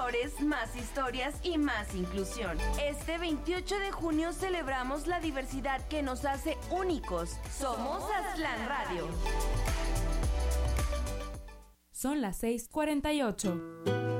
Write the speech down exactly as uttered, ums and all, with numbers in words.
colores, más historias y más inclusión. Este veintiocho de junio celebramos la diversidad que nos hace únicos. Somos Aztlán Radio. Son las seis cuarenta y ocho.